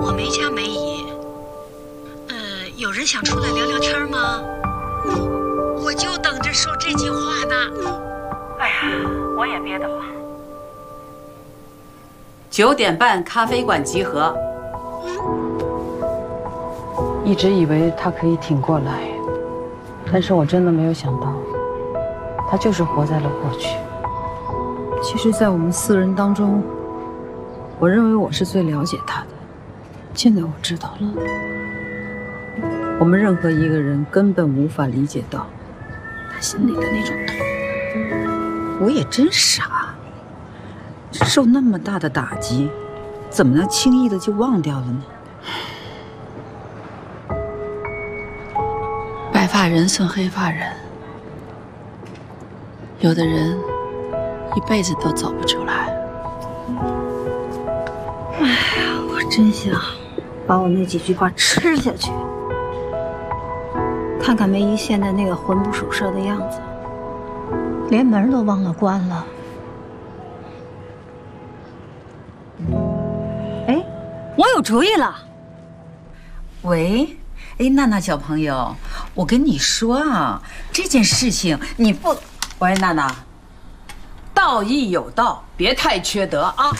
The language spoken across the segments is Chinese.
我没加梅姨。有人想出来聊聊天吗？我就等着说这句话呢。哎呀，我也憋得慌。 9点半，咖啡馆集合。 一直以为他可以挺过来，但是我真的没有想到，他就是活在了过去。其实，在我们4人当中，我认为我是最了解他的。现在我知道了，我们任何一个人根本无法理解到他心里的那种痛。 我也真傻，受那么大的打击，怎么能轻易的就忘掉了呢？ 白发人送黑发人，有的人一辈子都走不出来。 哎呀，我真想把我那几句话吃下去，看看梅姨现在那个魂不守舍的样子，连门都忘了关了。哎，我有主意了。 喂，哎，娜娜小朋友，我跟你说啊，这件事情你不……喂，娜娜， 道义有道，别太缺德啊！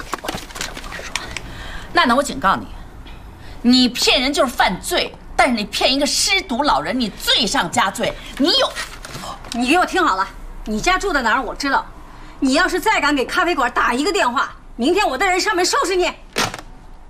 娜娜，我警告你，你骗人就是犯罪，但是你骗一个失独老人，你罪上加罪。 你给我听好了，你家住在哪儿我知道，你要是再敢给咖啡馆打一个电话，明天我带人上门收拾你。